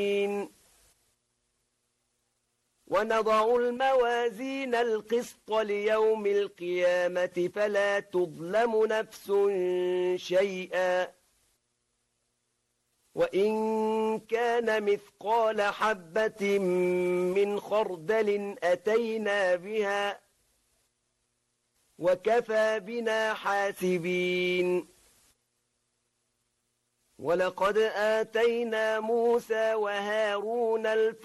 ونضع الموازين القسط ليوم القيامة فلا تظلم نفس شيئا وإن كان مثقال حبة من خردل أتينا بها وكفى بنا حاسبين ولقد آتينا موسى وهارون